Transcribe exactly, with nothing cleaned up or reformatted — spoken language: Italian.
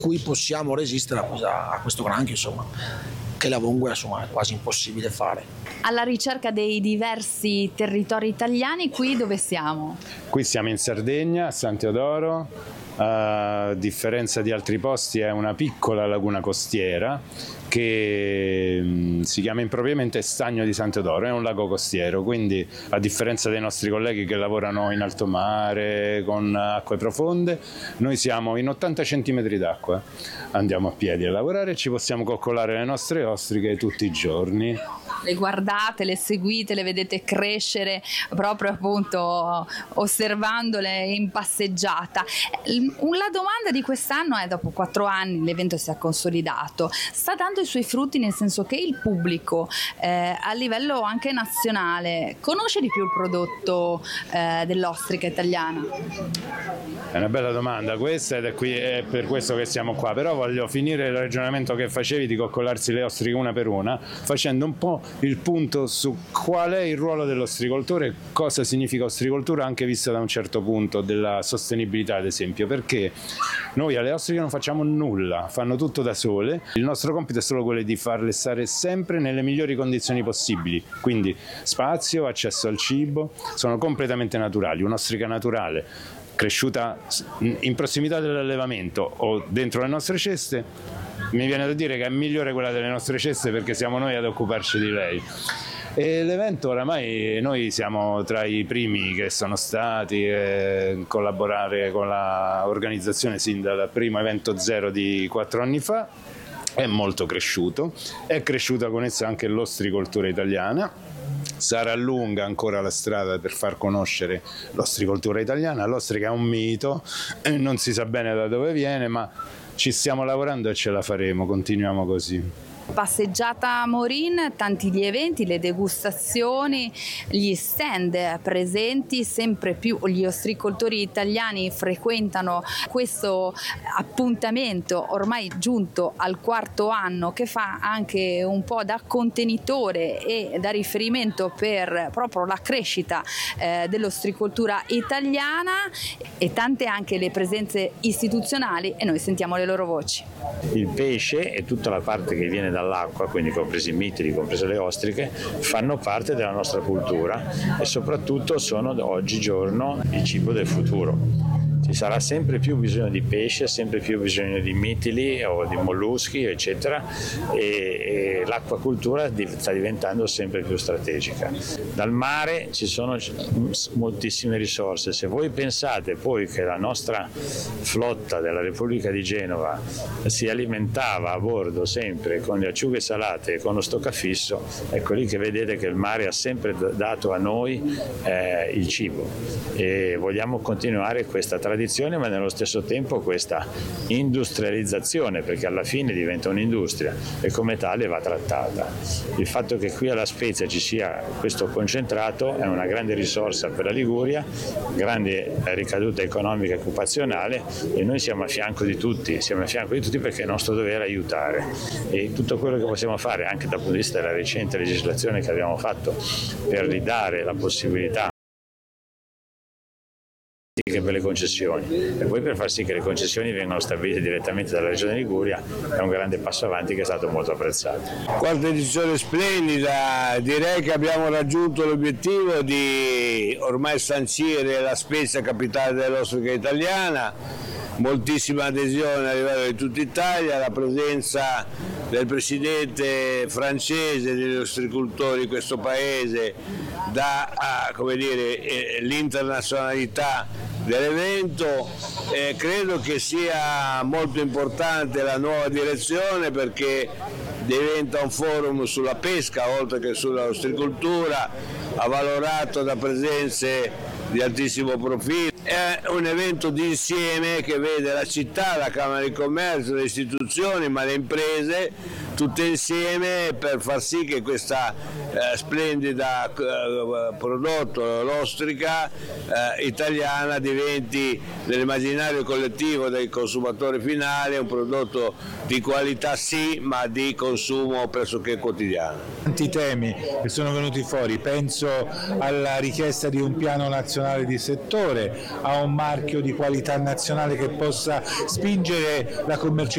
cui possiamo resistere a, questa, a questo granchio, insomma, che la vongola insomma, è quasi impossibile fare. Alla ricerca dei diversi territori italiani, qui dove siamo? Qui siamo in Sardegna, a San Teodoro. A differenza di altri posti è una piccola laguna costiera che mh, si chiama impropriamente Stagno di San Teodoro, è un lago costiero, quindi a differenza dei nostri colleghi che lavorano in alto mare con acque profonde, noi siamo in ottanta centimetri d'acqua, andiamo a piedi a lavorare e ci possiamo coccolare le nostre ostriche tutti i giorni. Le guardate, le seguite, le vedete crescere proprio appunto osservandole in passeggiata. La domanda di quest'anno è: dopo quattro anni l'evento si è consolidato, sta dando i suoi frutti, nel senso che il pubblico eh, a livello anche nazionale conosce di più il prodotto eh, dell'ostrica italiana? È una bella domanda questa ed è, qui, è per questo che siamo qua, però voglio finire il ragionamento che facevi di coccolarsi le ostriche una per una, facendo un po' il punto su qual è il ruolo dell'ostricoltore, cosa significa ostricoltura anche vista da un certo punto della sostenibilità, ad esempio, perché noi alle ostriche non facciamo nulla, fanno tutto da sole, il nostro compito è solo quello di farle stare sempre nelle migliori condizioni possibili, quindi spazio, accesso al cibo, sono completamente naturali, un'ostrica naturale cresciuta in prossimità dell'allevamento o dentro le nostre ceste, mi viene da dire che è migliore quella delle nostre ceste perché siamo noi ad occuparci di lei. E l'evento oramai noi siamo tra i primi che sono stati a collaborare con l'organizzazione sin dal primo evento zero di quattro anni fa, è molto cresciuto, è cresciuta con essa anche l'ostricoltura italiana. Sarà lunga ancora la strada per far conoscere l'ostricoltura italiana, l'ostrica è un mito, non si sa bene da dove viene, ma ci stiamo lavorando e ce la faremo, continuiamo così. Passeggiata Morin, tanti gli eventi, le degustazioni, gli stand presenti, sempre più gli ostricoltori italiani frequentano questo appuntamento ormai giunto al quarto anno, che fa anche un po' da contenitore e da riferimento per proprio la crescita eh, dell'ostricoltura italiana, e tante anche le presenze istituzionali, e noi sentiamo le loro voci. Il pesce e tutta la parte che viene dall'acqua, quindi compresi i mitili, comprese le ostriche, fanno parte della nostra cultura e soprattutto sono oggigiorno il cibo del futuro. Ci sarà sempre più bisogno di pesce, sempre più bisogno di mitili o di molluschi, eccetera, e, e l'acquacultura sta diventando sempre più strategica. Dal mare ci sono moltissime risorse. Se voi pensate poi che la nostra flotta della Repubblica di Genova si alimentava a bordo sempre con le acciughe salate e con lo stoccafisso, ecco lì che vedete che il mare ha sempre dato a noi eh, il cibo, e vogliamo continuare questa tradizione, ma nello stesso tempo questa industrializzazione, perché alla fine diventa un'industria e come tale va trattata. Il fatto che qui alla Spezia ci sia questo concentrato è una grande risorsa per la Liguria, grande ricaduta economica e occupazionale, e noi siamo a fianco di tutti, siamo a fianco di tutti perché è il nostro dovere aiutare, e tutto quello che possiamo fare anche dal punto di vista della recente legislazione che abbiamo fatto per ridare la possibilità per le concessioni, e poi per far sì che le concessioni vengano stabilite direttamente dalla Regione Liguria, è un grande passo avanti che è stato molto apprezzato. Quarta edizione splendida, direi che abbiamo raggiunto l'obiettivo di ormai sancire la Spezia capitale dell'ostrica italiana, moltissima adesione a livello di tutta Italia, la presenza del presidente francese degli ostricoltori di questo paese dà a, come dire, l'internazionalità dell'evento. Eh, credo che sia molto importante la nuova direzione, perché diventa un forum sulla pesca oltre che sulla ostricoltura, avvalorato da presenze di altissimo profilo. È un evento di insieme che vede la città, la Camera di Commercio, le istituzioni, ma le imprese tutte insieme per far sì che questa eh, splendida eh, prodotto, l'ostrica eh, italiana, diventi nell'immaginario collettivo del consumatore finale un prodotto di qualità sì, ma di consumo pressoché quotidiano. Tanti temi che sono venuti fuori, penso alla richiesta di un piano nazionale di settore, a un marchio di qualità nazionale che possa spingere la commercializzazione